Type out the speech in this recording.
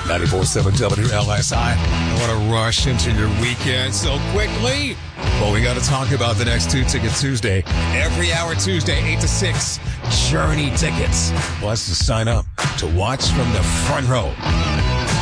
94.7 WLSI. I want to rush into your weekend so quickly. But we got to talk about the next Two Ticket Tuesday. Every hour Tuesday, 8 to 6. Journey tickets. Plus to sign up to watch from the front row.